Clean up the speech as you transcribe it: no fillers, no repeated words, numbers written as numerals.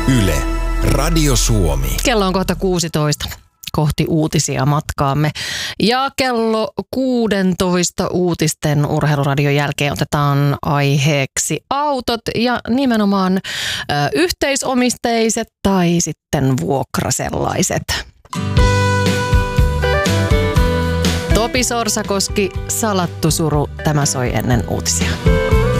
Yle, Radio Suomi. Kello on kohta 16. Kohti uutisia matkaamme. Ja kello 16 uutisten urheiluradion jälkeen otetaan aiheeksi autot ja nimenomaan yhteisomisteiset tai sitten vuokrasellaiset. Topi Sorsakoski, Salattu suru, tämä soi ennen uutisia.